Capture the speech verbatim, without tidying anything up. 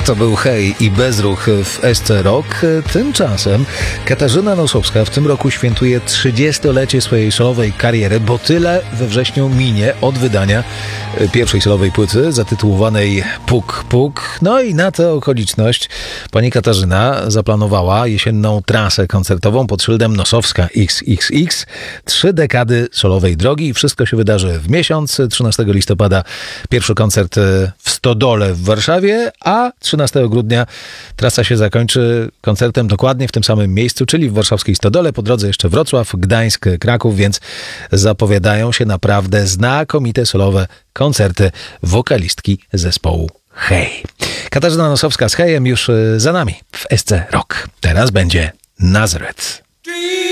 To był Hej i Bezruch w S C Rock. Tymczasem Katarzyna Nosowska w tym roku świętuje trzydziestolecie swojej solowej kariery, bo tyle we wrześniu minie od wydania pierwszej solowej płyty zatytułowanej Puk Puk. No i na tę okoliczność pani Katarzyna zaplanowała jesienną trasę koncertową pod szyldem Nosowska X X X. Trzy dekady solowej drogi i wszystko się wydarzy w miesiąc. trzynastego listopada pierwszy koncert w Stodole w Warszawie, a trzynastego grudnia trasa się zakończy koncertem dokładnie w tym samym miejscu, czyli w warszawskiej Stodole. Po drodze jeszcze Wrocław, Gdańsk, Kraków, więc zapowiadają się naprawdę znakomite solowe koncerty wokalistki zespołu Hej. Katarzyna Nosowska z Hejem już za nami w S C Rock. Teraz będzie Nazareth.